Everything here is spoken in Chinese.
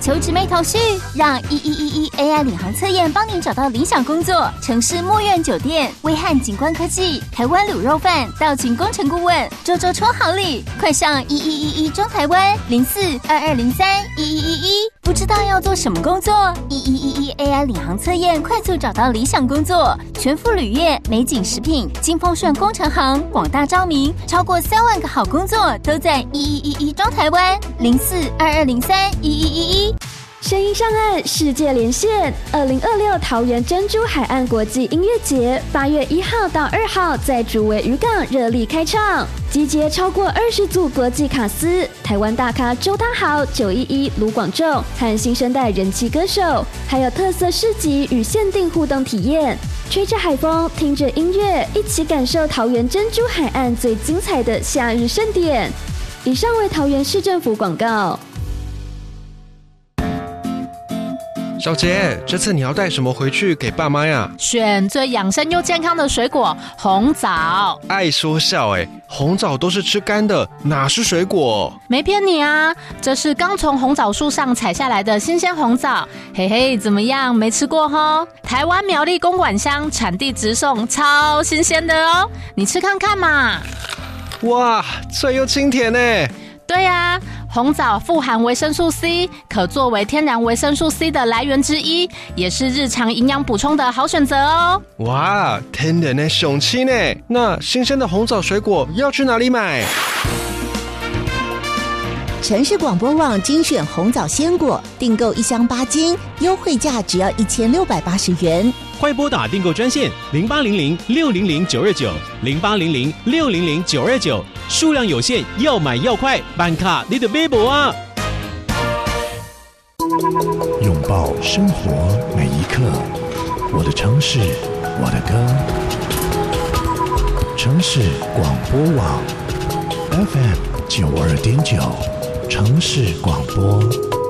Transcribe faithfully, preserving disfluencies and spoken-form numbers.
求职没头绪，让一一一一 A I 领航测验帮您找到理想工作。城市墨苑酒店、威汉景观科技、台湾卤肉饭、道群工程顾问，周周抽好礼，快上一一一一中台湾零四二二零三一一一一。不知道要做什么工作？一一一一 A I 领航测验快速找到理想工作，全副旅业、美景食品、金丰顺工程行广大招名，超过三万个好工作都在一一一一中台湾零四二二零三一一一一。 声音上岸，世界连线，二零二六桃园珍珠海岸国际音乐节，八月一号到二号在竹围渔港热力开唱，集结超过二十组国际卡司，台湾大咖周汤豪、九一一、卢广仲和新生代人气歌手，还有特色市集与限定互动体验。吹着海风，听着音乐，一起感受桃园珍珠海岸最精彩的夏日盛典。以上为桃园市政府广告。 小杰，这次你要带什么回去给爸妈呀？ 选最养生又健康的水果红枣。 爱说笑哎，红枣都是吃干的，哪是水果？ 没骗你啊，这是刚从红枣树上采下来的新鲜红枣。嘿嘿，怎么样？没吃过齁？台湾苗栗公馆乡产地直送，超新鲜的哦，你吃看看嘛。 哇，脆又清甜哎。 对啊，红枣富含维生素 C， 可作为天然维生素 C 的来源之一，也是日常营养补充的好选择哦。 哇，天然的雄青呢！那新鲜的红枣水果要去哪里买？ 城市广播网精选红枣鲜果，订购一箱八斤，优惠价只要一千六百八十元。 快拨打订购专线零八零零六零零九二九零八零零六零零九二九，数量有限，要买要快，办卡你的微博啊！ 拥抱生活每一刻，我的城市，我的歌。城市广播网 F M 九二点九，城市广播。